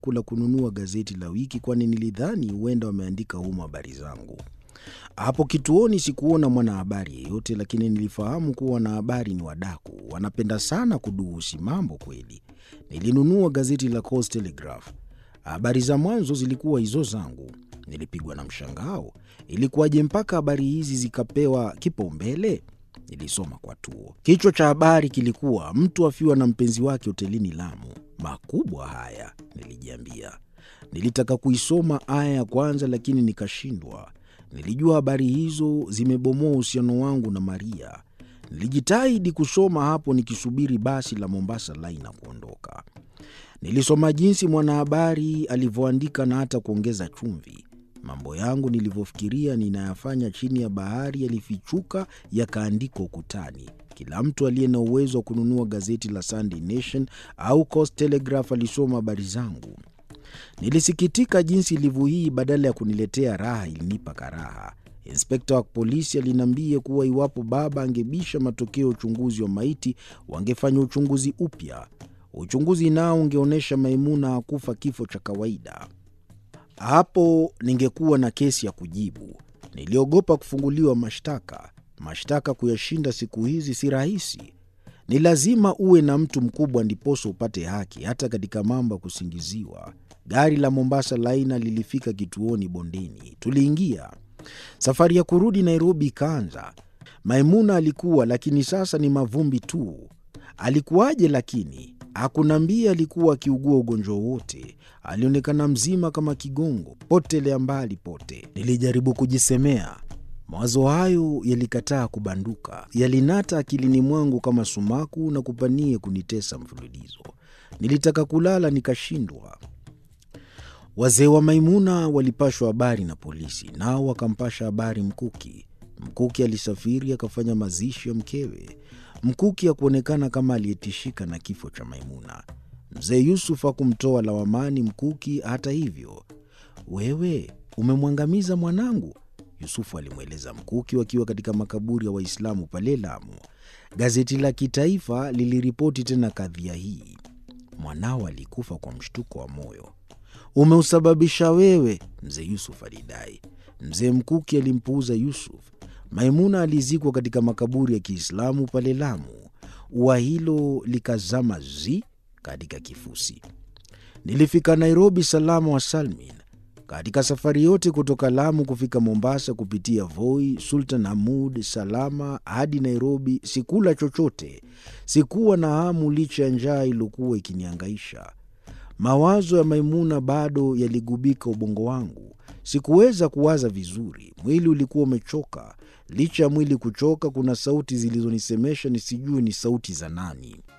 kula kununua gazeti la wiki, kwani nilidhani huenda wameandika humo habari zangu. Hapo kituoni sikuona mwanahabari yeyote, lakini nilifahamu kuwa wanahabari ni wadaku, wanapenda sana kuduhusi mambo kweli. Nilinunua gazeti la Coast Telegraph. Habari za mwanzo zilikuwa hizo zangu. Nilipigwa na mshangao. Ilikuwaje mpaka habari hizi zikapewa kipaumbele? Nilisoma kwa tuo. Kichwa cha habari kilikuwa mtu afiwa na mpenzi wake hotelini Lamu. Makubwa haya, nilijiambia. Nilitaka kuisoma aya ya kwanza lakini nikashindwa. Nilijua habari hizo zimebomoa uhusiano wangu na Maria. Nilijitahidi kusoma hapo nikisubiri basi la Mombasa Line na kuondoka. Nilisoma jinsi mwanahabari alivyoandika na hata kuongeza chumvi. Mambo yangu nilivyofikiria ninayafanya chini ya bahari yalifichuka yakaandikwa ukutani. Kila mtu aliye na uwezo wa kununua gazeti la Sunday Nation au Coast Telegraph alisoma habari zangu. Nilisikitika jinsi ilivyo hii badala ya kuniletea raha ilinipa karaha. Inspekta wa polisi aliniambia kuwa iwapo baba angebisha matokeo ya uchunguzi wa maiti, wangefanya uchunguzi upya. Uchunguzi nao ungeonyesha Maimuna hakufa kifo cha kawaida. Hapo ningekuwa na kesi ya kujibu. Niliogopa kufunguliwa mashtaka. Mashtaka kuyashinda siku hizi si rahisi. Ni lazima uwe na mtu mkubwa ndiposo upate haki, hata katika mambo kusingiziwa. Gari la Mombasa Line lilifika kituoni bondeni. Tuliingia. Safari ya kurudi Nairobi ikaanza. Maimuna alikuwa, lakini sasa ni mavumbi tu. Alikuwaje lakini? Hakunambia alikuwa akiugua ugonjwa wote. Alionekana mzima kama kigongo. Potelea mbali pote. Nilijaribu kujisemea. Mawazo hayo yalikataa kubanduka. Yalinata akilini mwangu kama sumaku na kupanie kunitesa mfululizo. Nilitaka kulala nikashindwa. Wazee wa Maimuna walipashwa habari na polisi, nao wakampasha habari Mkuki. Mkuki alisafiri akafanya mazishi ya mkewe. Mkuki hakuonekana kama aliyetishika na kifo cha Maimuna. Mzee Yusuf hakumtoa lawamani Mkuki hata hivyo. "Wewe umemwangamiza mwanangu?" Yusufu alimweleza Mkuki wakiwa katika makaburi ya Waislamu pale Lamu. Gazeti la kitaifa liliripoti tena kadhia hii. "Mwanao alikufa kwa mshtuko wa moyo." "Umeusababisha wewe," Mzee Yusuf alidai. Mzee Mkuki alimpuuza Yusuf. Maimuna alizikwa katika makaburi ya Kiislamu pale Lamu. Ua hilo likazama katika kifusi. Nilifika Nairobi salama wa salmin. Katika safari yote kutoka Lamu kufika Mombasa kupitia Voi, Sultan Hamud, Salama hadi Nairobi, sikula chochote. Sikuwa na hamu licha ya njaa iliyokuwa ikinihangaisha. Mawazo ya Maimuna bado yaligubika ubongo wangu. Sikuweza kuwaza vizuri. Mwili ulikuwa umechoka. Licha ya mwili kuchoka, kuna sauti zilizonisemesha nisijue ni sauti za nani.